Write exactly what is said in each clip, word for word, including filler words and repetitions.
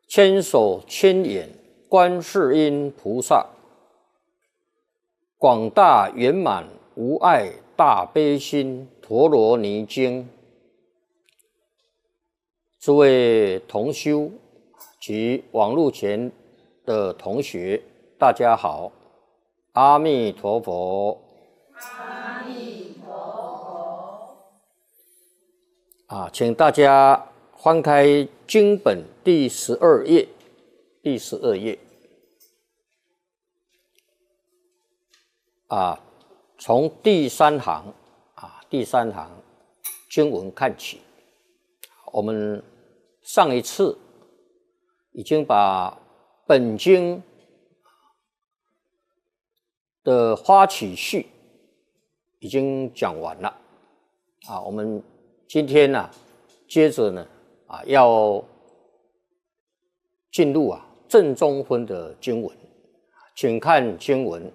千手千眼观世音菩萨，广大圆满无碍大悲心陀罗尼经。诸位同修及网络前的同学，大家好，阿弥陀佛。 阿弥陀佛。 啊，请大家翻开经本第十二页，第十二页。啊，从第三行啊，第三行经文看起。我们上一次已经把本经的发起序已经讲完了啊，我们今天呢、啊，接着呢啊，要进入啊正中分的经文，请看经文。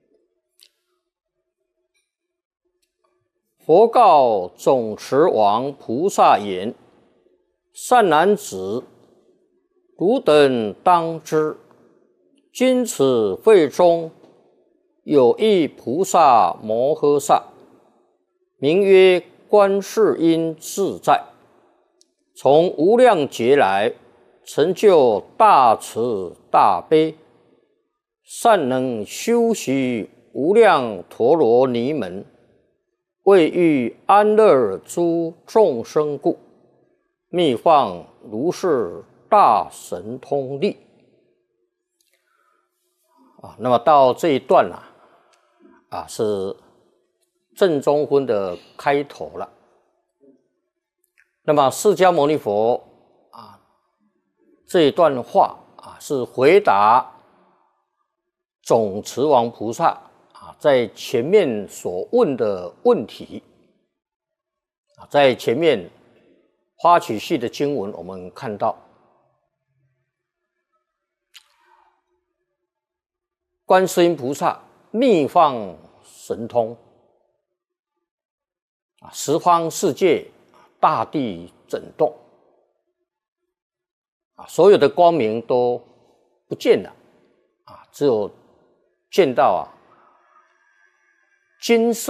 佛告总持王菩萨言：善男子，汝等当知，今此会中有一菩萨摩诃萨，名曰观世音自在，从无量劫来成就大慈大悲，善能修习无量陀罗尼门，为欲安乐诸众生故，密放如是大神通力。啊，那么到这一段啊，啊是正中分的开头了。那么释迦牟尼佛啊这一段话啊是回答总持王菩萨在前面所问的问题，在前面发起序的经文，我们看到观世音菩萨密放神通，十方世界大地震动，所有的光明都不见了，只有见到啊金色